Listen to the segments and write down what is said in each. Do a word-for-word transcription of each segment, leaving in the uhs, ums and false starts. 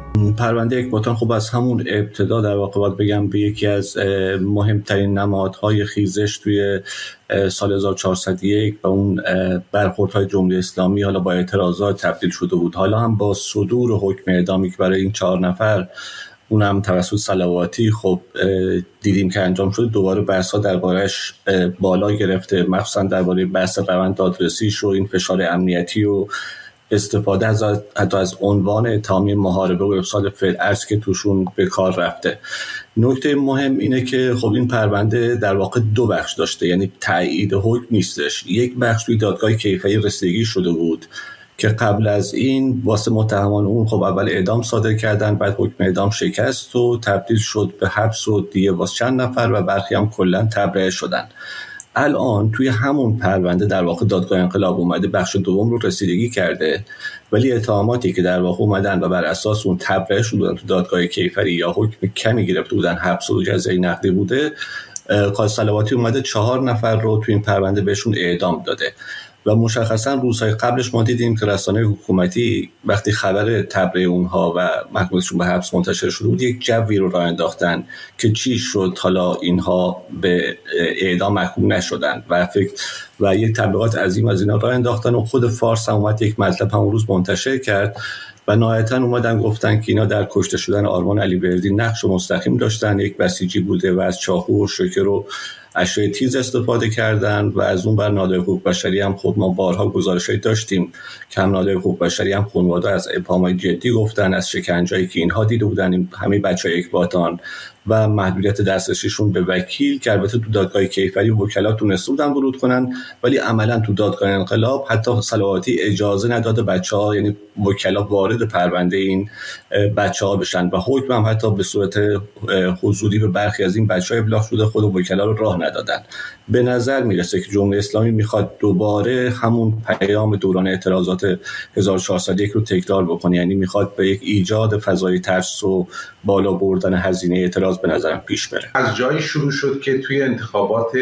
پرونده اکباتان خب از همون ابتدا در واقع باید بگم به یکی از مهمترین نمادهای خیزش توی سال هزار و چهارصد و یک و اون برخوردهای جمهوری اسلامی حالا با اعتراضات تبدیل شده بود. حالا هم با صدور حکم اعدامی که برای این چهار نفر اونم توسط صلواتی خب دیدیم که انجام شده، دوباره بحث‌ها درباره‌اش بالا گرفته، مخصوصا درباره بحث روند دادرسیش و این فشار امنیتی و استفاده از حتی از عنوان اتهامی محاربه و افساد فعل‌ارض که توشون به کار رفته. نکته مهم اینه که خب این پرونده در واقع دو بخش داشته، یعنی تایید حکم نیستش. یک بخش توی دادگاه کیفری رسیدگی شده بود که قبل از این واسه متهمان اون خب اول اعدام صادر کردن، بعد حکم اعدام شکست و تبدیل شد به حبس و دیگه واسه چند نفر و برخی هم کلا تبرئه شدن. الان توی همون پرونده در واقع دادگاه انقلاب اومده بخش دوم رو رسیدگی کرده، ولی اتهاماتی که در واقع اومدن و بر اساس اون تبرئه شدن تو دادگاه کیفری یا حکم کمی گرفته بودن، حبس و جزای نقدی بوده، قاضی صلواتی اومده چهار نفر رو توی این پرونده بهشون اعدام داده. و مشخصا روزهای قبلش ما دیدیم که رسانه حکومتی وقتی خبر تبرئه اونها و محکومیتشون به حبس منتشر شده بود، یک جوی رو راه انداختن که چی شد حالا اینها به اعدام محکوم نشدن و فکر و یک تبلیغات عظیم از اینا راه انداختن و خود فارس هم اومد یک مطلب همون روز منتشر کرد و نهایتاً اومدن گفتن که اینا در کشته شدن آرمان علیبردی نقش مستقیم داشتن، یک بسیجی بوده و از چاقو و شوکر و اشیاء تیز استفاده کردن. و از اون بر نهادهای حقوق بشری هم خب ما بارها گزارش‌های داشتیم که هم نهادهای حقوق بشری هم خانواده از ابهامات جدی گفتن، از شکنجه‌ای که اینها دیده بودن همه بچه‌های اکباتان و محدودیت دسترسیشون به وکیل که البته تو دادگاه کیفری وکلا تونسته بودن ورود کنن، ولی عملاً تو دادگاه انقلاب حتی صلواتی اجازه نداده بچه‌ها، یعنی وکلا وارد پرونده این بچه‌ها بشن و حکم هم حتی به صورت حضوری به برخی از این بچه‌ها ابلاغ شده، خود وکلا رو راه ندادن. به نظر میرسه که جمهوری اسلامی میخواد دوباره همون پیام دوران اعتراضات هزار و چهارصد و یک رو تکرار بکنه، یعنی میخواد به یک ایجاد فضای ترس و بالا بردن هزینه اعتراض به نظرم پیش بره. از جایی شروع شد که توی انتخابات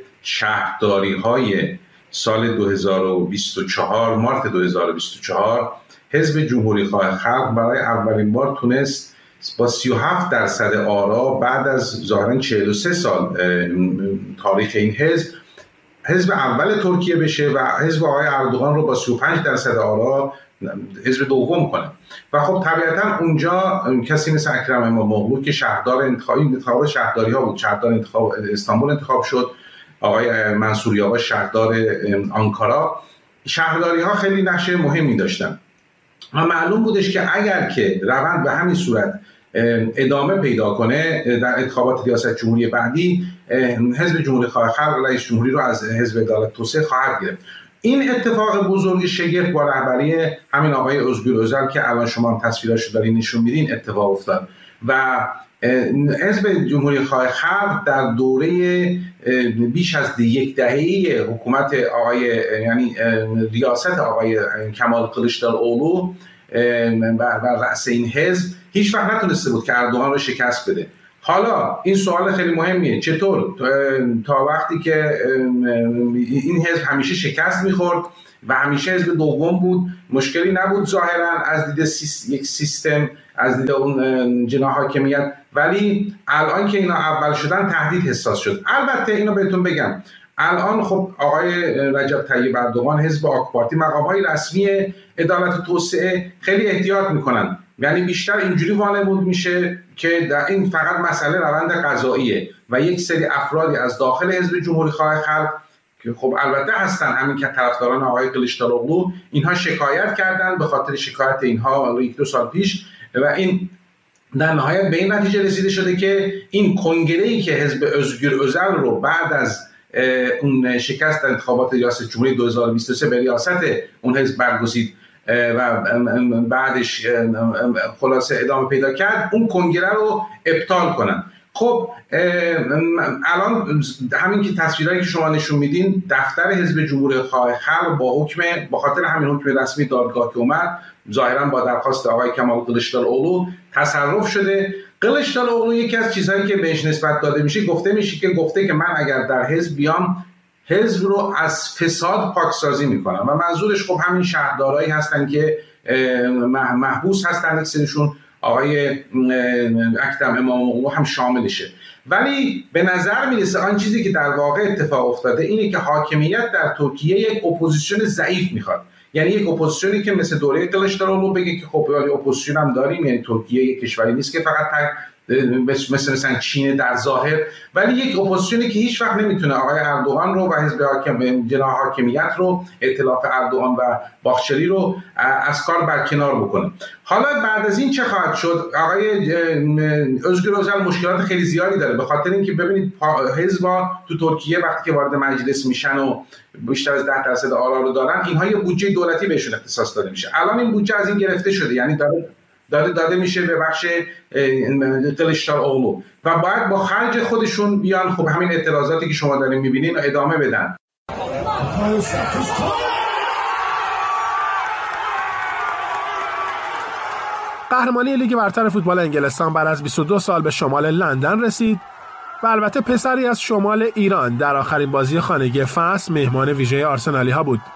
شهرداری‌های سال دو هزار و بیست و چهار، مارس دو هزار و بیست و چهار، حزب جمهوری‌خواه خلق برای اولین بار تونست با سی و هفت درصد آرا بعد از ظاهراً چهل و سه سال تاریخ این حزب حزب اول ترکیه بشه و حزب آقای اردوغان رو با سی و پنج درصد آرا حزب دوم کنه. و خب طبیعتاً اونجا کسی مثل اکرم امام‌اوغلو که شهردار انتخابی انتخاب شهرداری ها بود، شهردار انتخاب استانبول انتخاب شد، آقای منصور یاواش شهردار آنکارا، شهرداری ها خیلی نقش مهمی داشتن و معلوم بودش که اگر که روند به همین صورت ادامه پیدا کنه در انتخابات ریاست جمهوری بعدی، حزب جمهوری‌خواه خلق رئیس جمهوری رو از حزب عدالت توسعه خواهد گرفت. این اتفاق بزرگ شگفت با رهبری همین آقای ازگور اوزل که الان شما هم تصویراشو دارین نشون میدین اتفاق افتاد و حزب جمهوری‌خواه خلق در دوره بیش از یک دهه حکومت آقای یعنی ریاست آقای کمال کلیچداروغلو بر رأس این حزب هیچ وقت نتونسته بود که اردوغان رو شکست بده. حالا این سوال خیلی مهمیه، چطور تا وقتی که این حزب همیشه شکست میخورد و همیشه حزب دوم بود، مشکلی نبود ظاهرا از دید یک سیستم، از دید اون جناح حاکمیت، ولی الان که اینا اول شدن تهدید حساس شد. البته اینو بهتون بگم، الان خب آقای رجب طیب اردوغان حزب آک پارتی مقام‌های رسمی عدالت و توسعه خیلی احتیاط میکنن، یعنی بیشتر اینجوری وانمود میشه که در این فقط مسئله روند قضاییه و یک سری افرادی از داخل حزب جمهوری‌خواه خلق که خب البته هستن، همین که طرفداران آقای کلیچداروغلو، اینها شکایت کردن به خاطر شکایت اینها یک دو سال پیش و این در نهایت به این نتیجه رسیده شده که این کنگره‌ای که حزب ازگور اوزل رو بعد از اون شکست در انتخابات ریاست جمهوری دو هزار و بیست و سه به ریاست اون حزب برگزید و بعدش خلاصه ادامه پیدا کرد، اون کنگره رو ابطال کنن. خب الان همین که تصویرهایی که شما نشون میدین، دفتر حزب جمهوری‌خواه خلق با حکم با خاطر همین حکم رسمی دادگاه که اومد، ظاهرا با درخواست آقای کمال کلیچداروغلو تصرف شده. کلیچداروغلو یکی از چیزهایی که بهش نسبت داده میشه، گفته میشه که گفته که من اگر در حزب بیام حزب رو از فساد پاکسازی میکنم و منظورش خب همین شهردارایی هستن که محبوس هستن، یک سریشون آقای اکرم اماموقلو هم شاملشه. ولی به نظر میرسه آن چیزی که در واقع اتفاق افتاده اینه که حاکمیت در ترکیه یک اپوزیسیون ضعیف میخواد، یعنی یک اپوزیسیونی که مثل دوره کلیچدارولو بگه که خب اپوزیسیون هم داریم، یعنی ترکیه یک کشوری نیست که فقط مثل مثلا چین در ظاهر، ولی یک اپوزیسیونی که هیچ وقت نمیتونه آقای اردوغان رو و حزب حاکم جناح حاکمیت رو، ائتلاف اردوغان و باخچری رو از کار برکنار بکنه. حالا بعد از این چه خواهد شد؟ آقای özgür özel مشکلات خیلی زیادی داره، به خاطر اینکه ببینید حزب‌ها تو ترکیه وقتی که وارد مجلس میشن و بیشتر از ده درصد آرا رو دارن، اینها یه بودجه دولتی بهشون اختصاص داده میشه. الان این بودجه از این گرفته شده، یعنی داره داده داده میشه به بخش کلیچداروغلو و باید با خرج خودشون بیان خب همین اعتراضاتی که شما دارین میبینین رو ادامه بدن. قهرمانی لیگ برتر فوتبال انگلستان بعد از بیست و دو سال به شمال لندن رسید و البته پسری از شمال ایران در آخرین بازی خانگی فصل مهمان ویژه آرسنالی ها بود.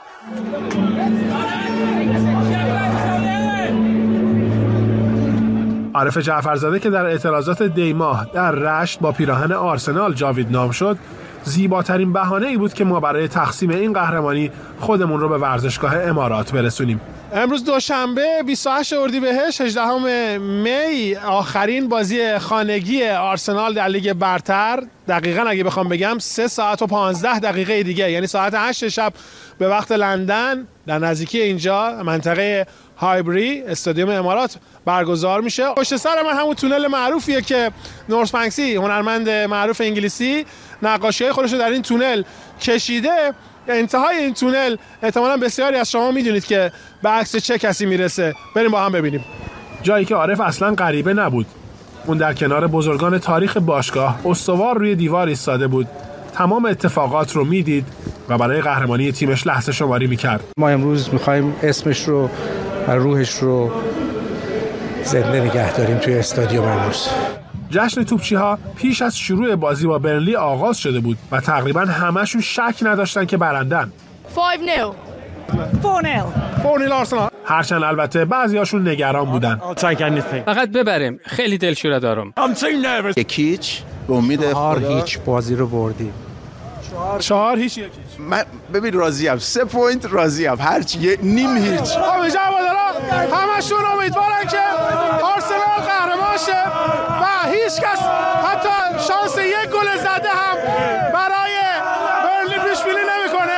عارف جعفرزاده که در اعتراضات دی ماه در رشت با پیراهن آرسنال جاوید نام شد، زیباترین بهانه ای بود که ما برای تقسیم این قهرمانی خودمون رو به ورزشگاه امارات برسونیم. امروز دوشنبه بیست و هشت اردیبهشت هجدهم می آخرین بازی خانگی آرسنال در لیگ برتر، دقیقاً اگه بخوام بگم سه ساعت و پانزده دقیقه دیگه، یعنی ساعت هشت شب به وقت لندن در نزدیکی اینجا منطقه هایبری استادیوم امارات برگزار میشه. پشت سر من همون تونل معروفیه که نورس بنکسی هنرمند معروف انگلیسی نقاشی‌های خودش رو در این تونل کشیده. انتهای این تونل احتمالاً بسیاری از شما میدونید که به عکس چه کسی میرسه. بریم با هم ببینیم. جایی که عارف اصلاً غریبه نبود. اون در کنار بزرگان تاریخ باشگاه استوار روی دیوار ایستاده بود. تمام اتفاقات رو میدید و برای قهرمانی تیمش لحظه شماری میکرد. ما امروز میخوایم اسمش رو و روحش رو زنده نگه داریم توی استادیوم امروز. جشن توپچی‌ها پیش از شروع بازی با برنلی آغاز شده بود و تقریباً همه‌شون شک نداشتن که برندن. پنج نil. چهار nil. چهار nil آرسنال. هرچند البته بعضیاشون نگران بودن. فقط ببریم. خیلی دلشوره دارم. یکیچ به امید چهار هیچ بازی رو بردیم. چهار هیچ یکیچ. من ببین راضیم. سه پوینت راضیم. هرچی یه نیم هیچ. آقا جوادارا همشون امیدوارن که آرسنال قهرمان شه و هیچ کس حتی شانس یک گل زده هم برای برنلی پیش بینی نمیکنه.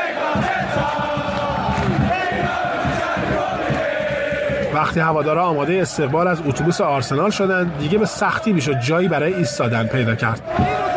وقتی هوادارا آماده استقبال از اتوبوس آرسنال شدن، دیگه به سختی میشد جایی برای ایستادن پیدا کرد.